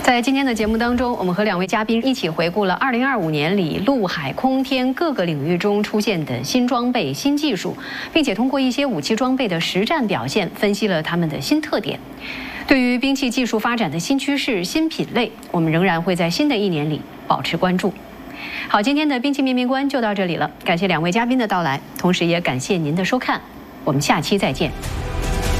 在今天的节目当中，我们和2位嘉宾一起回顾了2025年里陆海空天各个领域中出现的新装备、新技术，并且通过一些武器装备的实战表现，分析了它们的新特点。对于兵器技术发展的新趋势、新品类，我们仍然会在新的一年里保持关注。好，今天的兵器面面观就到这里了，感谢2位嘉宾的到来，同时也感谢您的收看，我们下期再见。